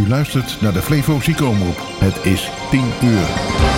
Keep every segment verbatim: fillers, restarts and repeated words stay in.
U luistert naar de Flevo Ziekenomroep. Het is tien uur.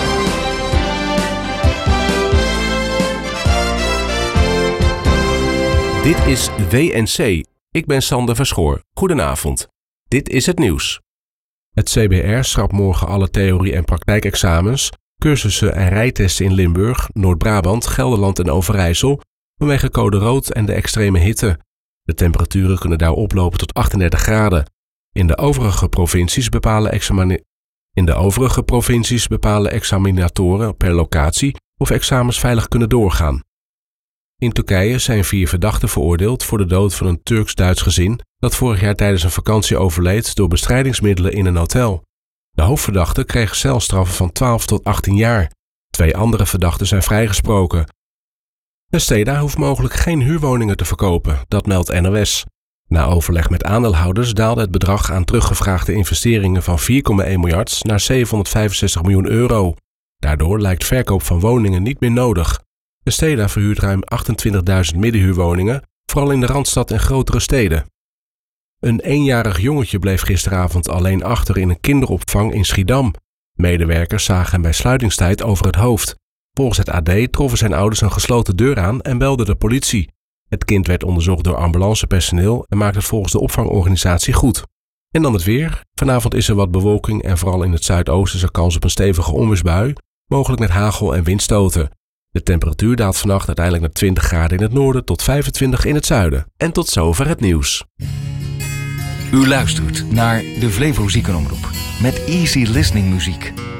Dit is W N C. Ik ben Sander Verschoor. Goedenavond. Dit is het nieuws. Het C B R schrapt morgen alle theorie- en praktijkexamens, cursussen en rijtesten in Limburg, Noord-Brabant, Gelderland en Overijssel vanwege code rood en de extreme hitte. De temperaturen kunnen daar oplopen tot achtendertig graden. In de overige provincies bepalen, examine- In de overige provincies bepalen examinatoren per locatie of examens veilig kunnen doorgaan. In Turkije zijn vier verdachten veroordeeld voor de dood van een Turks-Duits gezin dat vorig jaar tijdens een vakantie overleed door bestrijdingsmiddelen in een hotel. De hoofdverdachte kreeg celstraffen van twaalf tot achttien jaar. Twee andere verdachten zijn vrijgesproken. Esteda hoeft mogelijk geen huurwoningen te verkopen, dat meldt N O S. Na overleg met aandeelhouders daalde het bedrag aan teruggevraagde investeringen van vier komma één miljard naar zevenhonderdvijfenzestig miljoen euro. Daardoor lijkt verkoop van woningen niet meer nodig. Esteda verhuurt ruim achtentwintigduizend middenhuurwoningen, vooral in de Randstad en grotere steden. Een eenjarig jongetje bleef gisteravond alleen achter in een kinderopvang in Schiedam. Medewerkers zagen hem bij sluitingstijd over het hoofd. Volgens het A D troffen zijn ouders een gesloten deur aan en belden de politie. Het kind werd onderzocht door ambulancepersoneel en maakt het volgens de opvangorganisatie goed. En dan het weer. Vanavond is er wat bewolking en vooral in het zuidoosten is er kans op een stevige onweersbui, mogelijk met hagel en windstoten. De temperatuur daalt vannacht uiteindelijk naar twintig graden in het noorden tot vijfentwintig in het zuiden. En tot zover het nieuws. U luistert naar de Flevo Ziekenomroep met easy listening muziek.